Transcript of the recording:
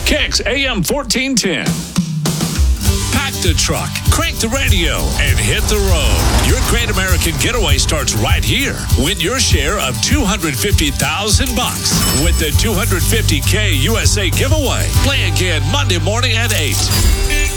Kicks AM 1410. Pack the truck, crank the radio, and hit the road. Your Great American Getaway starts right here. Win your share of $250,000 with the $250K USA giveaway. Play again Monday morning at 8.